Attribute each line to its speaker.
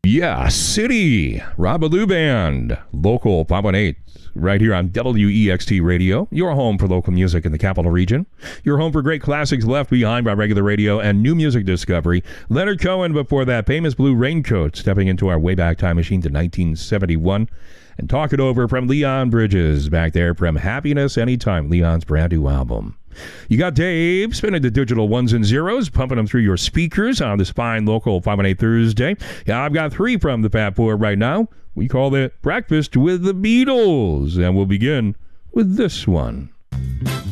Speaker 1: Yeah, City, Robaloo Band, Local 518, right here on WEXT Radio, your home for local music in the capital region, your home for great classics left behind by regular radio and new music discovery. Leonard Cohen before that, Famous Blue Raincoat, stepping into our Wayback Time Machine to 1971. And Talk It Over from Leon Bridges, back there from Happiness Anytime, Leon's brand new album. You got Dave spinning the digital ones and zeros, pumping them through your speakers on this fine local 518 Thursday. Yeah, I've got 3 from the Fat Four right now. We call it Breakfast with the Beatles, and we'll begin with this one.